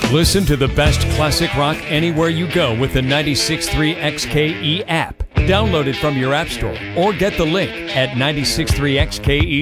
Listen to the best classic rock anywhere you go with the 96.3 XKE app. Download it from your app store or get the link at 96.3xke